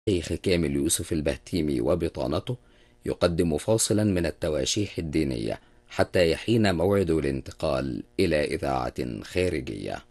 الشيخ كامل يوسف البهتيمي وبطانته يقدم فاصلا من التواشيح الدينية حتى يحين موعد الانتقال إلى إذاعة خارجية.